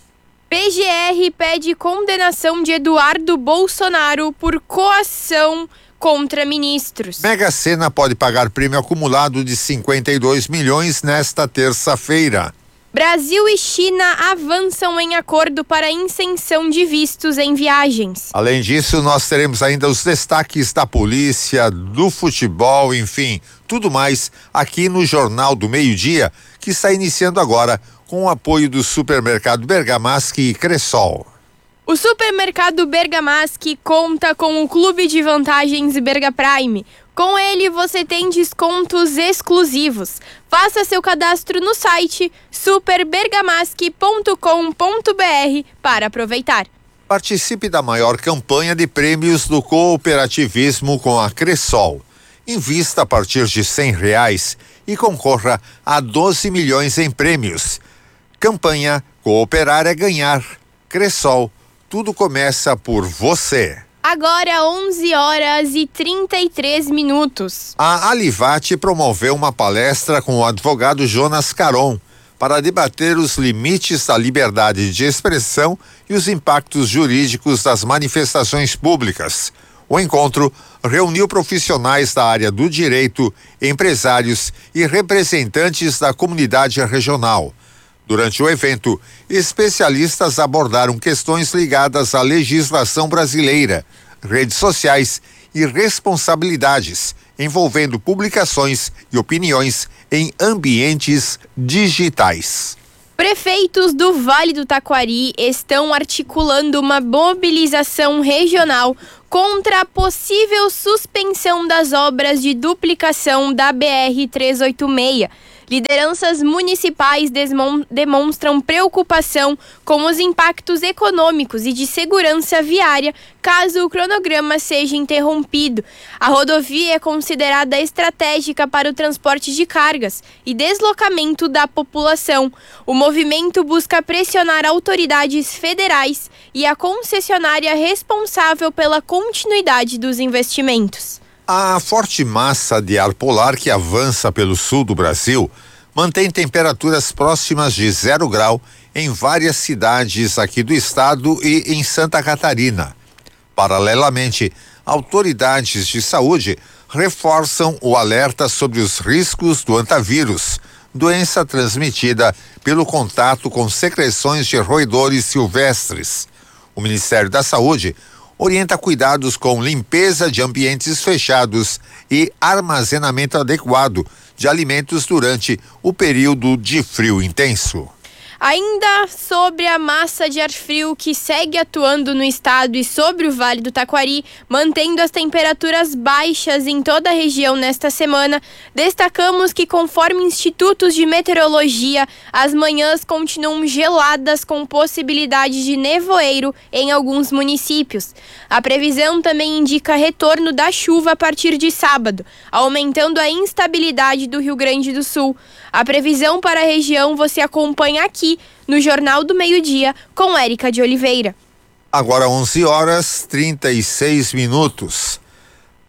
P G R pede condenação de Eduardo Bolsonaro por coação contra ministros. Mega Sena pode pagar prêmio acumulado de cinquenta e dois milhões nesta terça-feira. Brasil e China avançam em acordo para isenção de vistos em viagens. Além disso, nós teremos ainda os destaques da polícia, do futebol, enfim, tudo mais aqui no Jornal do Meio-Dia, que está iniciando agora com o apoio do supermercado Bergamasque e Cressol. O supermercado Bergamasque conta com o Clube de Vantagens Berga Prime. Com ele você tem descontos exclusivos. Faça seu cadastro no site super bergamasque ponto com ponto br para aproveitar. Participe da maior campanha de prêmios do cooperativismo com a Cressol. Invista a partir de cem reais e concorra a doze milhões em prêmios. Campanha Cooperar é Ganhar. Cressol, tudo começa por você. Agora onze horas e trinta e três minutos. A Alivate promoveu uma palestra com o advogado Jonas Caron para debater os limites da liberdade de expressão e os impactos jurídicos das manifestações públicas. O encontro reuniu profissionais da área do direito, empresários e representantes da comunidade regional. Durante o evento, especialistas abordaram questões ligadas à legislação brasileira, redes sociais e responsabilidades envolvendo publicações e opiniões em ambientes digitais. Prefeitos do Vale do Taquari estão articulando uma mobilização regional contra a possível suspensão das obras de duplicação da B R trezentos e oitenta e seis. Lideranças municipais desmon- demonstram preocupação com os impactos econômicos e de segurança viária caso o cronograma seja interrompido. A rodovia é considerada estratégica para o transporte de cargas e deslocamento da população. O movimento busca pressionar autoridades federais e a concessionária responsável pela continuidade dos investimentos. A forte massa de ar polar que avança pelo sul do Brasil mantém temperaturas próximas de zero grau em várias cidades aqui do estado e em Santa Catarina. Paralelamente, autoridades de saúde reforçam o alerta sobre os riscos do hantavírus, doença transmitida pelo contato com secreções de roedores silvestres. O Ministério da Saúde orienta cuidados com limpeza de ambientes fechados e armazenamento adequado de alimentos durante o período de frio intenso. Ainda sobre a massa de ar frio que segue atuando no estado e sobre o Vale do Taquari, mantendo as temperaturas baixas em toda a região nesta semana, destacamos que, conforme institutos de meteorologia, as manhãs continuam geladas com possibilidade de nevoeiro em alguns municípios. A previsão também indica retorno da chuva a partir de sábado, aumentando a instabilidade do Rio Grande do Sul. A previsão para a região você acompanha aqui no Jornal do Meio-Dia com Érica de Oliveira. Agora onze horas trinta e seis minutos.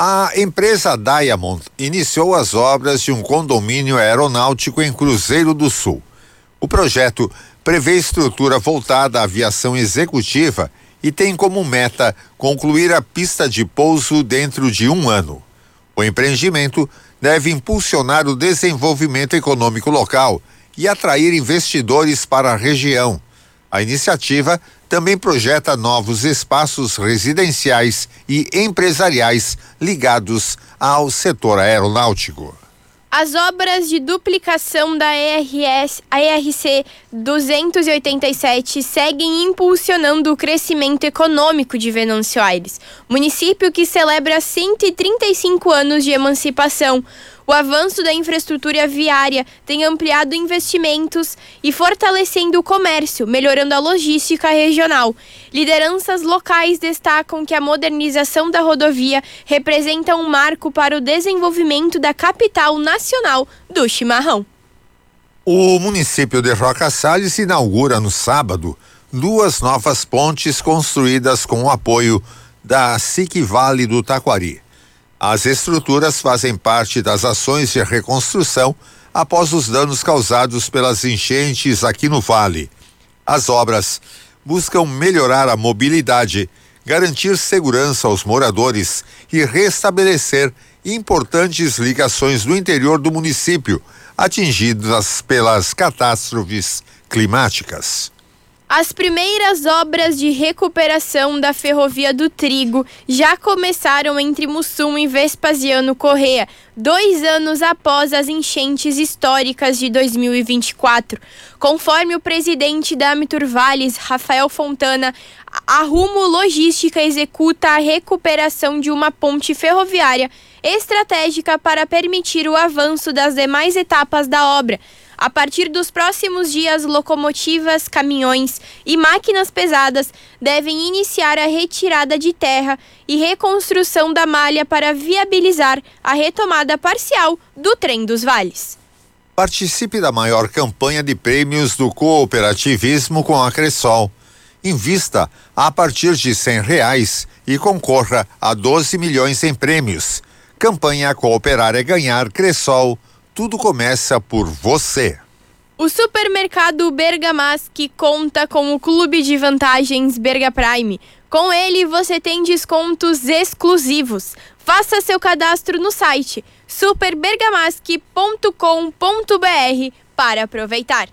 A empresa Diamond iniciou as obras de um condomínio aeronáutico em Cruzeiro do Sul. O projeto prevê estrutura voltada à aviação executiva e tem como meta concluir a pista de pouso dentro de um ano. O empreendimento deve impulsionar o desenvolvimento econômico local e atrair investidores para a região. A iniciativa também projeta novos espaços residenciais e empresariais ligados ao setor aeronáutico. As obras de duplicação da E R S, a E R C duzentos e oitenta e sete seguem impulsionando o crescimento econômico de Venâncio Aires, município que celebra cento e trinta e cinco anos de emancipação. O avanço da infraestrutura viária tem ampliado investimentos e fortalecendo o comércio, melhorando a logística regional. Lideranças locais destacam que a modernização da rodovia representa um marco para o desenvolvimento da capital nacional do chimarrão. O município de Roca Salles inaugura no sábado duas novas pontes construídas com o apoio da S I C Vale do Taquari. As estruturas fazem parte das ações de reconstrução após os danos causados pelas enchentes aqui no Vale. As obras buscam melhorar a mobilidade, garantir segurança aos moradores e restabelecer importantes ligações do interior do município, atingidas pelas catástrofes climáticas. As primeiras obras de recuperação da Ferrovia do Trigo já começaram entre Mussum e Vespasiano Corrêa, dois anos após as enchentes históricas de dois mil e vinte e quatro. Conforme o presidente da Amitur Vales, Rafael Fontana, a Rumo Logística executa a recuperação de uma ponte ferroviária estratégica para permitir o avanço das demais etapas da obra. A partir dos próximos dias, locomotivas, caminhões e máquinas pesadas devem iniciar a retirada de terra e reconstrução da malha para viabilizar a retomada parcial do Trem dos Vales. Participe da maior campanha de prêmios do cooperativismo com a Cressol. Invista a partir de cem reais e concorra a doze milhões em prêmios. Campanha Cooperar é Ganhar Cressol. Tudo começa por você. O supermercado Bergamasque conta com o Clube de Vantagens Berga Prime. Com ele você tem descontos exclusivos. Faça seu cadastro no site super bergamasque ponto com ponto b r para aproveitar.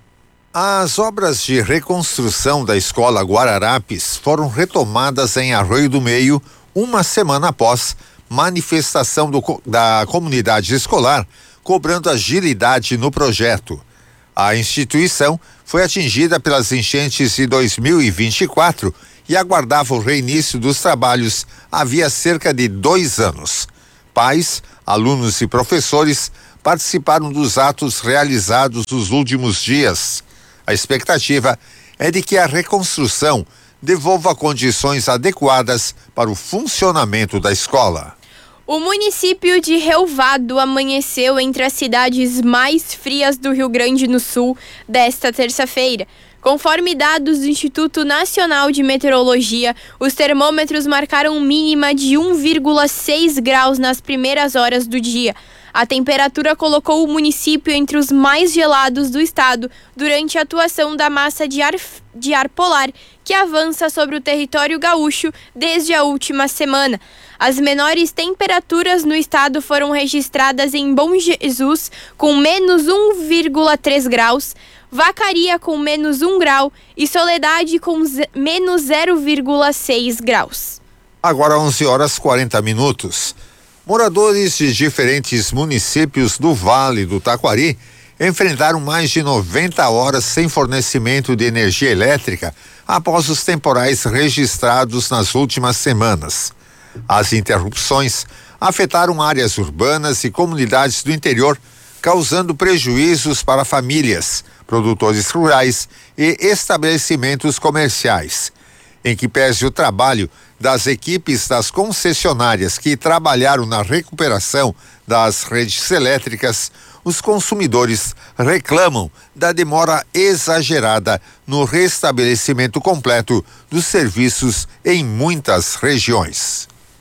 As obras de reconstrução da escola Guararapes foram retomadas em Arroio do Meio uma semana após manifestação do, da comunidade escolar cobrando agilidade no projeto. A instituição foi atingida pelas enchentes de dois mil e vinte e quatro e aguardava o reinício dos trabalhos havia cerca de dois anos. Pais, alunos e professores participaram dos atos realizados nos últimos dias. A expectativa é de que a reconstrução devolva condições adequadas para o funcionamento da escola. O município de Rio Vado amanheceu entre as cidades mais frias do Rio Grande do Sul desta terça-feira. Conforme dados do Instituto Nacional de Meteorologia, os termômetros marcaram mínima de um vírgula seis graus nas primeiras horas do dia. A temperatura colocou o município entre os mais gelados do estado durante a atuação da massa de ar, de ar polar, que avança sobre o território gaúcho desde a última semana. As menores temperaturas no estado foram registradas em Bom Jesus, com menos um vírgula três graus, Vacaria com menos um grau e Soledade com menos zero vírgula seis graus. Agora onze horas e quarenta minutos. Moradores de diferentes municípios do Vale do Taquari enfrentaram mais de noventa horas sem fornecimento de energia elétrica após os temporais registrados nas últimas semanas. As interrupções afetaram áreas urbanas e comunidades do interior, causando prejuízos para famílias, produtores rurais e estabelecimentos comerciais. Em que pese o trabalho das equipes das concessionárias que trabalharam na recuperação das redes elétricas, os consumidores reclamam da demora exagerada no restabelecimento completo dos serviços em muitas regiões.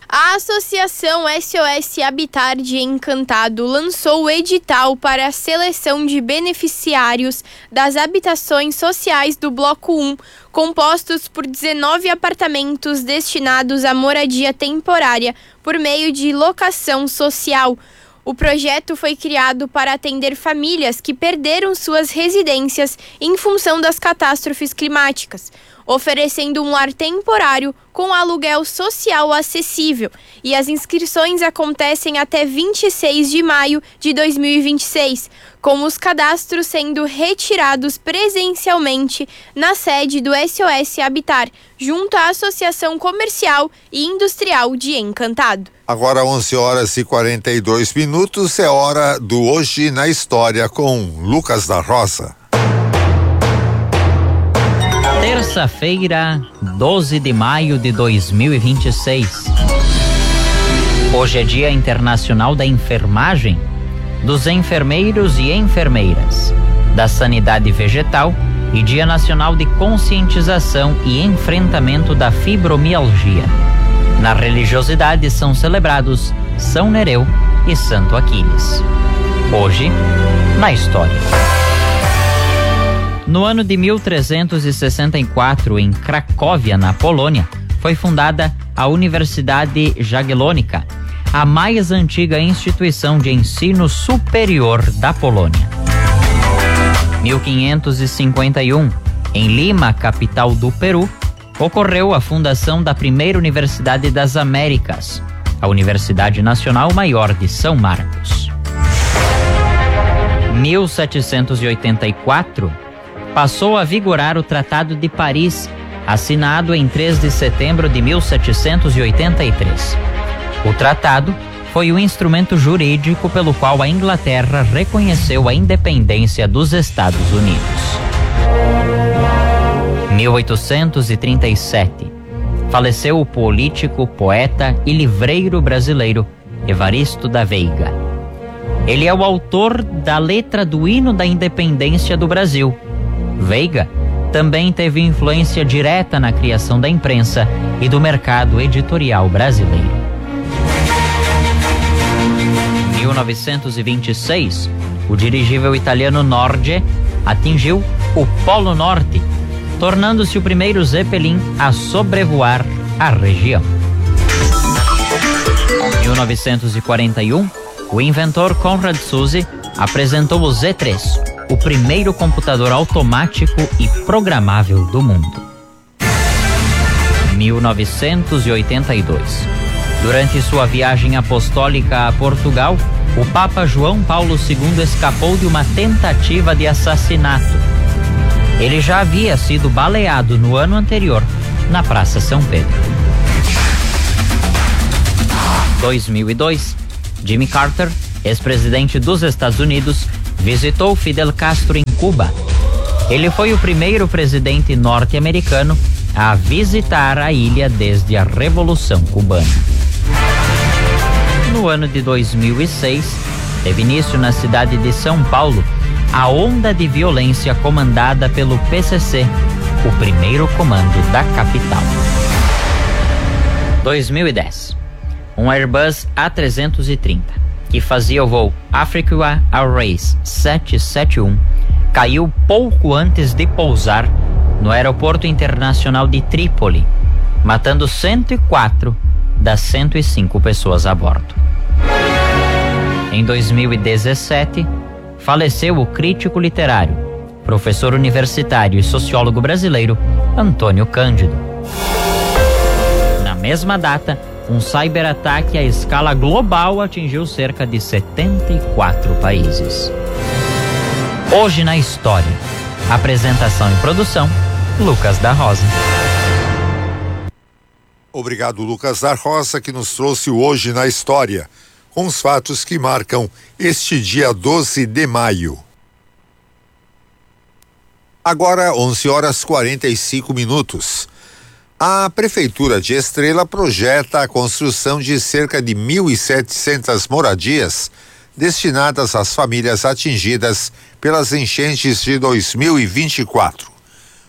A Associação S O S Habitar de Encantado lançou o edital para a seleção de beneficiários das habitações sociais do Bloco um, compostos por dezenove apartamentos destinados à moradia temporária por meio de locação social. O projeto foi criado para atender famílias que perderam suas residências em função das catástrofes climáticas, oferecendo um lar temporário com aluguel social acessível. E as inscrições acontecem até vinte e seis de maio de dois mil e vinte e seis, com os cadastros sendo retirados presencialmente na sede do S O S Habitar, junto à Associação Comercial e Industrial de Encantado. Agora onze horas e quarenta e dois minutos, é hora do Hoje na História com Lucas da Roça. Terça-feira, doze de maio de dois mil e vinte e seis. Hoje é Dia Internacional da Enfermagem, dos enfermeiros e enfermeiras, da sanidade vegetal e Dia Nacional de Conscientização e Enfrentamento da Fibromialgia. Na religiosidade são celebrados São Nereu e Santo Aquiles. Hoje, na história. No ano de mil trezentos e sessenta e quatro, em Cracóvia, na Polônia, foi fundada a Universidade Jagiellônica, a mais antiga instituição de ensino superior da Polônia. mil quinhentos e cinquenta e um, em Lima, capital do Peru, ocorreu a fundação da primeira Universidade das Américas, a Universidade Nacional Maior de São Marcos. mil setecentos e oitenta e quatro, passou a vigorar o Tratado de Paris, assinado em três de setembro de mil setecentos e oitenta e três. O tratado foi o instrumento jurídico pelo qual a Inglaterra reconheceu a independência dos Estados Unidos. mil oitocentos e trinta e sete, faleceu o político, poeta e livreiro brasileiro Evaristo da Veiga. Ele é o autor da letra do Hino da Independência do Brasil. Veiga também teve influência direta na criação da imprensa e do mercado editorial brasileiro. mil novecentos e vinte e seis, o dirigível italiano Norge atingiu o Polo Norte, tornando-se o primeiro Zeppelin a sobrevoar a região. mil novecentos e quarenta e um, o inventor Konrad Zuse apresentou o Z três, o primeiro computador automático e programável do mundo. mil novecentos e oitenta e dois. Durante sua viagem apostólica a Portugal, o Papa João Paulo segundo escapou de uma tentativa de assassinato. Ele já havia sido baleado no ano anterior, na Praça São Pedro. dois mil e dois, Jimmy Carter, ex-presidente dos Estados Unidos, visitou Fidel Castro em Cuba. Ele foi o primeiro presidente norte-americano a visitar a ilha desde a Revolução Cubana. No ano de dois mil e seis, teve início na cidade de São Paulo a onda de violência comandada pelo P C C, o primeiro comando da capital. dois mil e dez. Um Airbus A trezentos e trinta, que fazia o voo Africa Airways setecentos e setenta e um, caiu pouco antes de pousar no Aeroporto Internacional de Trípoli, matando cento e quatro das cento e cinco pessoas a bordo. Em dois mil e dezessete, faleceu o crítico literário, professor universitário e sociólogo brasileiro Antônio Cândido. Na mesma data, um cyberataque à escala global atingiu cerca de setenta e quatro países. Hoje na história. Apresentação e produção, Lucas da Rosa. Obrigado, Lucas da Rosa, que nos trouxe o Hoje na História, com os fatos que marcam este dia doze de maio. Agora, onze horas e quarenta e cinco minutos. A Prefeitura de Estrela projeta a construção de cerca de mil e setecentas moradias destinadas às famílias atingidas pelas enchentes de dois mil e vinte e quatro.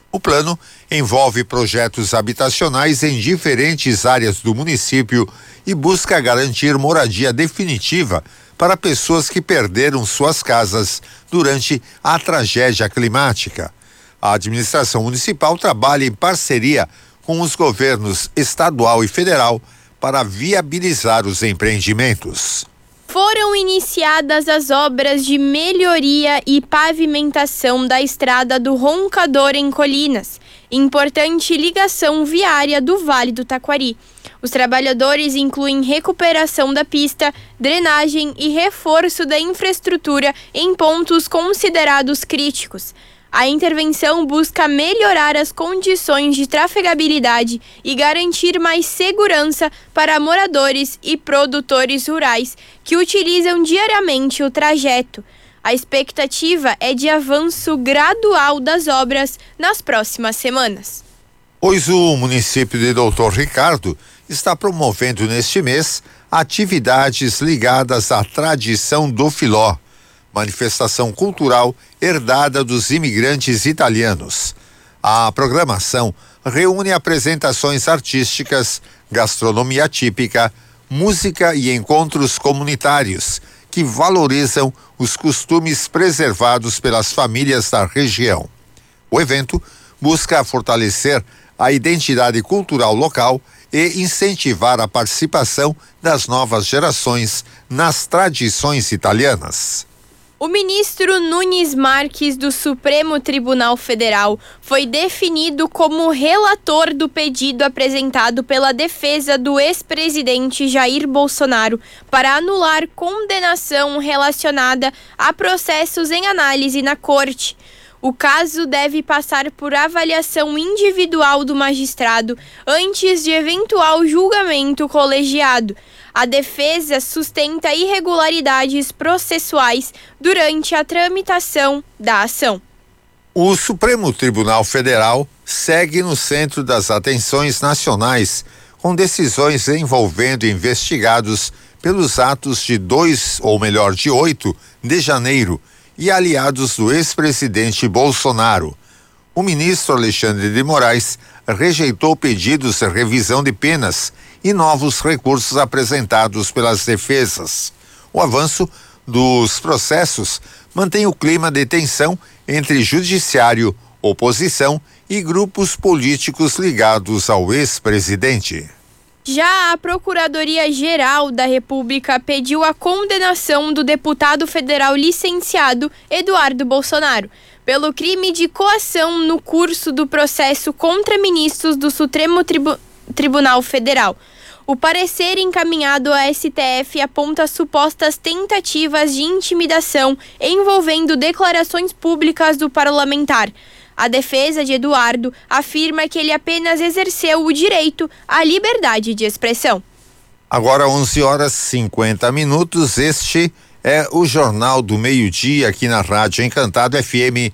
O plano envolve projetos habitacionais em diferentes áreas do município e busca garantir moradia definitiva para pessoas que perderam suas casas durante a tragédia climática. A administração municipal trabalha em parceria com os governos estadual e federal para viabilizar os empreendimentos. Foram iniciadas as obras de melhoria e pavimentação da estrada do Roncador em Colinas, importante ligação viária do Vale do Taquari. Os trabalhadores incluem recuperação da pista, drenagem e reforço da infraestrutura em pontos considerados críticos. A intervenção busca melhorar as condições de trafegabilidade e garantir mais segurança para moradores e produtores rurais que utilizam diariamente o trajeto. A expectativa é de avanço gradual das obras nas próximas semanas. Pois o município de Doutor Ricardo está promovendo neste mês atividades ligadas à tradição do Filó, manifestação cultural herdada dos imigrantes italianos. A programação reúne apresentações artísticas, gastronomia típica, música e encontros comunitários que valorizam os costumes preservados pelas famílias da região. O evento busca fortalecer a identidade cultural local e incentivar a participação das novas gerações nas tradições italianas. O ministro Nunes Marques do Supremo Tribunal Federal foi definido como relator do pedido apresentado pela defesa do ex-presidente Jair Bolsonaro para anular condenação relacionada a processos em análise na corte. O caso deve passar por avaliação individual do magistrado antes de eventual julgamento colegiado. A defesa sustenta irregularidades processuais durante a tramitação da ação. O Supremo Tribunal Federal segue no centro das atenções nacionais, com decisões envolvendo investigados pelos atos de dois, ou melhor, de oito de janeiro, e aliados do ex-presidente Bolsonaro. O ministro Alexandre de Moraes rejeitou pedidos de revisão de penas e novos recursos apresentados pelas defesas. O avanço dos processos mantém o clima de tensão entre judiciário, oposição e grupos políticos ligados ao ex-presidente. Já a Procuradoria-Geral da República pediu a condenação do deputado federal licenciado Eduardo Bolsonaro pelo crime de coação no curso do processo contra ministros do Supremo Tribu- Tribunal Federal. O parecer encaminhado ao S T F aponta supostas tentativas de intimidação envolvendo declarações públicas do parlamentar. A defesa de Eduardo afirma que ele apenas exerceu o direito à liberdade de expressão. Agora onze horas e cinquenta minutos, este é o Jornal do Meio-Dia aqui na Rádio Encantado F M